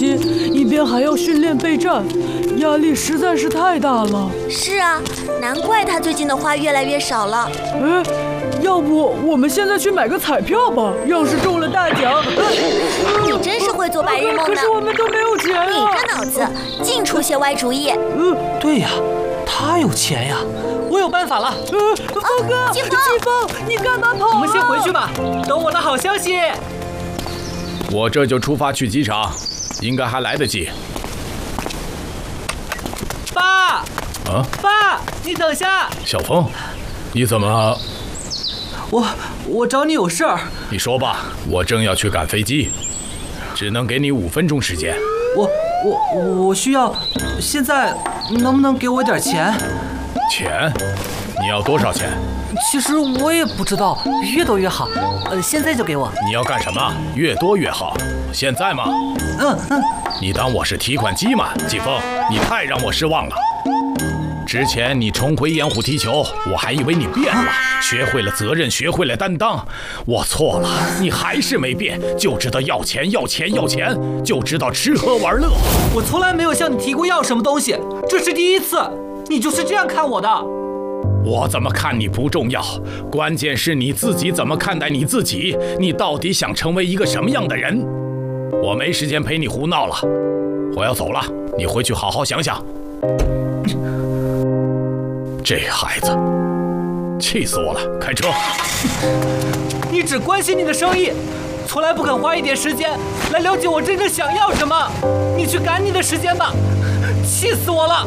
习，一边还要训练备战，压力实在是太大了。 是啊，难怪他最近的话越来越少了。 哎，要不我们现在去买个彩票吧？要是中了大奖， 你真是会做白日梦呢。 可是我们都没有钱啊！ 你这脑子净出些歪主意。 对呀，他有钱呀。我有办法了。 峰哥，季风，你干嘛跑啊？ 我们先回去吧，等我的好消息。 我这就出发去机场，应该还来得及。 爸，爸，你等下。 小峰，你怎么？ 我找你有事儿。 你说吧，我正要去赶飞机，只能给你5分钟时间。 我需要，现在能不能给我点钱？ 钱？你要多少钱？ 其实我也不知道，越多越好。现在就给我。 你要干什么？越多越好。现在吗？你当我是提款机吗？季风，你太让我失望了。之前你重回盐湖踢球，我还以为你变了，学会了责任，学会了担当。我错了，你还是没变，就知道要钱，就知道吃喝玩乐。 我从来没有向你提过要什么东西，这是第一次。你就是这样看我的。 我怎么看你不重要，关键是你自己怎么看待你自己。你到底想成为一个什么样的人？我没时间陪你胡闹了，我要走了，你回去好好想想。这孩子，气死我了！开车。 你只关心你的生意，从来不肯花一点时间来了解我真正想要什么。你去赶你的时间吧，气死我了！